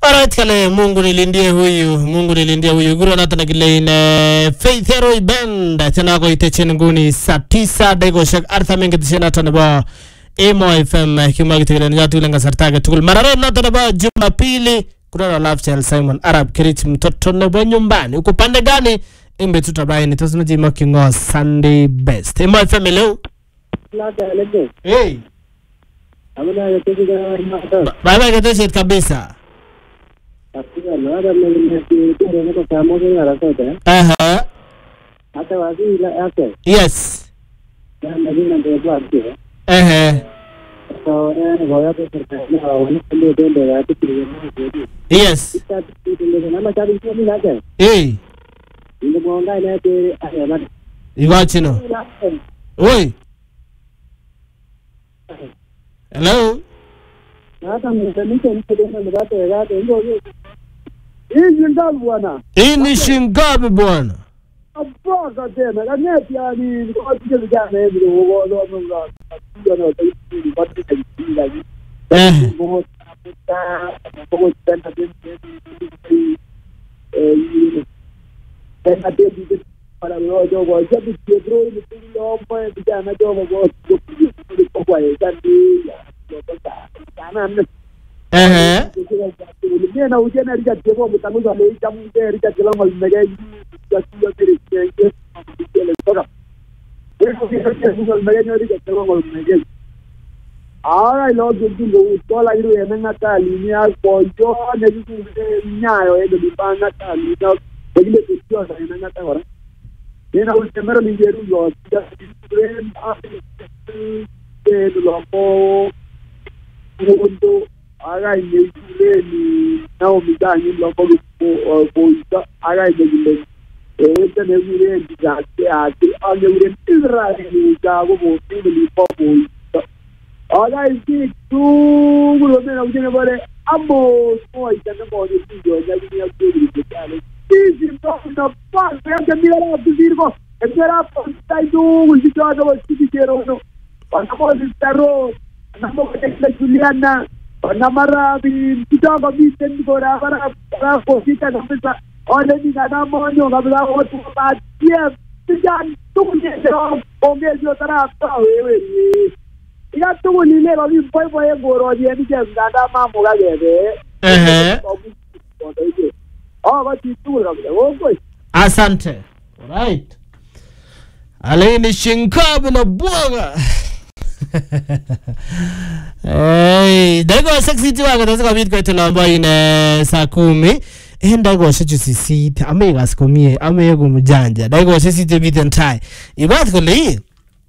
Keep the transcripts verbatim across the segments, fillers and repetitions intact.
Alright kale Mungu nilindie huyu, Mungu nilindie huyu. Guru anatana kile ine Faith Hero Band tena ko itecheni nguni saa tisa dego shak artha mengi tishena tana ba Emo F M kima kitegele njatu ilenga sartage tukul marare natana ba Jumapili kuna Love Child Simon Arab Kirich mtoto nebo nyumbani uko pande gani imbe tutabaini tuzunji makingo Sunday best Emo F M leo hey amuna yetega mata baba keteshet kabisa Akija nada mimi ndio niko kama mmoja anasema aha hata wazi ila yake yes na mimi ndio kwa hiyo eh so eh goya kwa serikali na wanafunzi ndio ndio watu kidogo yes ndio na mata ndio ni nake eh ndio mwanga ile ate ayama igachino oi hello hata mtemike ndio ndio watu ndio ndio hii ndio bwana hii ni shingapi bwana Apoka tena kanyeti yani kwa kile vijana hivi wao wao wao ndio ndio ndio watu kile eh Como como tenta de eh tenta de para lo yo voy a decir que bro y lo pues ya no yo voy a kwa jadi lo pasa sana eh ni na uje na rija jebo mtamuza le jamu de rija kila mal mega ya sio kile kile kile toka eso que es el mega rija kila mal mega ahora lo que digo toda la idea en la línea con yo necesito nyayo de mi banda tal no porque le funciona en la ahora era un primero ligero yo ya ven que lo po mundo haga ile ni nao midani lo po po haga ile eh tene vile ya que ate ale ure Israel ya go po ni po Ahora sí, tú lo que no tiene por ahí, ambos, hoy tenemos el sitio, ya venía a decir que tal. Sí, sí, no, pasa, ya que mira a tu circo, espera, está y tú, si tú vas a ver si quiero no. Pasamos el perro, andamos con la Juliana, andamos a ver, si tú vas a ver, si tú vas a ver, para cositas, no pasa, ahora ni ganamos, no, ganamos otro, para diez, ya, tú me dices, con eso estará, güey. Ya tuvo ni le va bien pues pues goro ni ni que nada más moga de eh oh va ti tu lo pues asante right alini shinkabu na bwaga hey dago sexy tu aga tazika bit kwa tulamba ine saa kumi eh dago shichu sisi amega sikomie amego mjanja dago sisi te bit ntai ibat ko le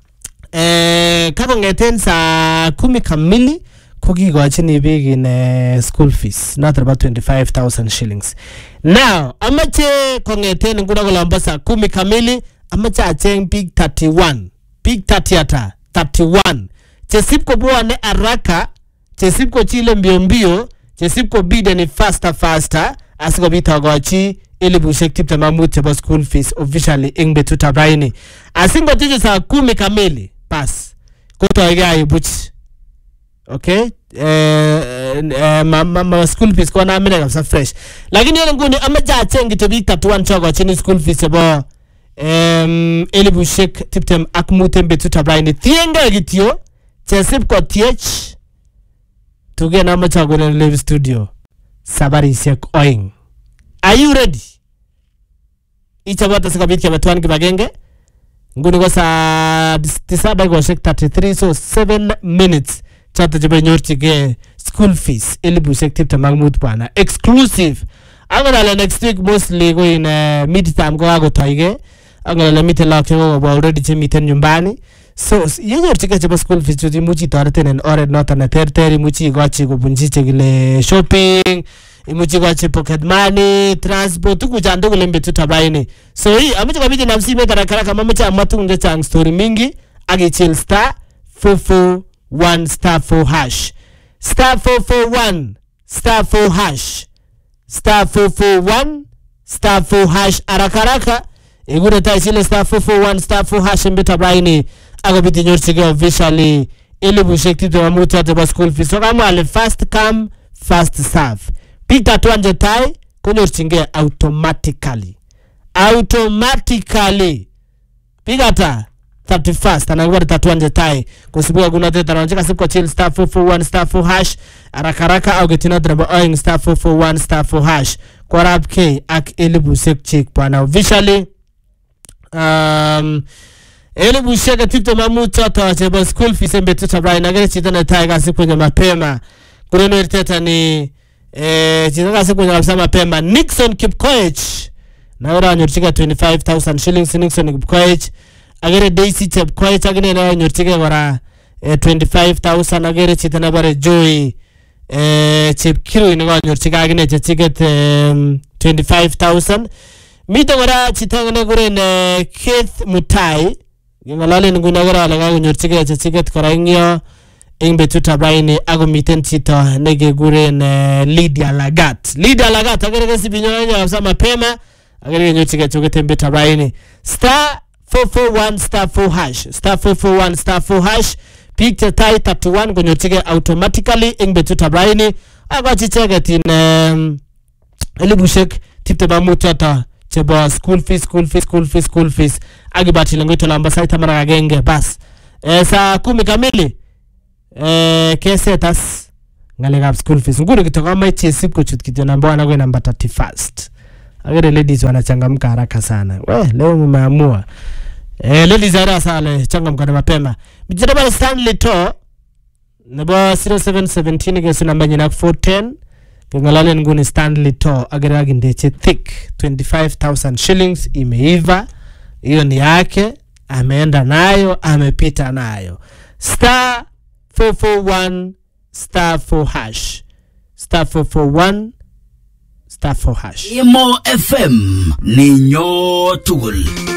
Eh, kama ngeten sa kumi kamili kukigochi ni big in uh, school fees not about twenty-five thousand shillings. Now amache kongeten nguna kolamba sa kumi kamili amache acheng big thirty-one big thirty ata thirty-one chesipko bwane araka chesipko chile mbio mbio chesipko bide ni faster faster asiko bitagochi ili bushek tipta mamut chebo school fees officially ingbe tutabaini asingo tije sa kumi kamili pass koto igai buch okay eh uh, ma, ma, ma school fees kwa na amina kabisa fresh lakini yale nguni amaja chengi to big thirty-one chogo chini school fees ebo um elibu shek tiptem akmutembe tutabaini thienga gitio chesip ko thiech tuge na macha gone live studio sabari sek oing are you ready ichabata sikabit ke batwan kibagenge nguni kwa saa tisada kwa shek thirty-three so seven minutes chata jibe nyorchige school fees elibu shek tipta magmut bana exclusive angala next week mostly go in uh, mid time go ago taige angala mid la ko already chemiten nyumbani so yenyorchige jibe school fees jodi muchi tareten en ore not na terteri muchi gochi go bunjiche gile shopping imuchi gochi pocket money transport tukujando kulembe tutabaini so hii amache kabidi nafsi mekara kara kama amache amatu nge chang story mingi agichil star four four one star four hash star four four one star four hash star four four one star four hash arakaraka igure taisile star four four one star four hash mbetabaini agabidi nyorchige officially ili bushekti to amuta to school fees so kama ale fast come fast serve Pick thirty-one tai konyorchingei automatically. Automatically. Pick ata thirty-first ana kwa thirty-one tai kusibuka kuna teta anaonjeka siku chill star four four one star four hash arakaraka au getina drabo oing star four four one star four hash kwa rap k ak elibu sek check bwana officially um elibu shaka tito mamuto to chebo school fees embetu tabrai na gere chitana taiga siku nya mapema kureno teta ni eh chitana siku nya mapema Nixon Kipkoech na ora nyorchika twenty-five thousand shillings Nixon Kipkoech agere Daisy Chepkoech agene na nyorchika gora eh, twenty-five thousand agere chitana bare Joy eh Chepkiru ina nyorchika agene chetiket um, twenty-five thousand mito gora chitana gore ne Keith Mutai ngalale nguna gora ala nyorchika chetiket kora ingyo ingbe tutabaini ago miten chito nege gure ne Lydia Lagat Lydia Lagat agere kasi binyonya afsa mapema agere nyorchika chokete mbetabaini star four four one star four hash star four four one star four hash picture tai thirty-one konyorchike automatically ingbe tutabaini ago chicheket in um, elibushek tipte bamutata chebo school fees school fees school fees school fees agibati lengoito lamba saita mara genge bas e, saa kumi kamili e, kesetas ngalegap school fees nguru kitoka maichi sip kuchut kityo namba wana kwe namba thirty-first agere ladies wanachangamka haraka sana we leo mmeamua eh ladies ara sale changamka na mapema bijiraba Stanley To naba zero seven one seven gesu namba nyina four ten kingalale nguni Stanley To agere agindeche thick twenty-five thousand shillings imeiva hiyo ni yake ameenda nayo amepita nayo star four four one star four hash star four four one star four hash Emo F M ni nyotugul.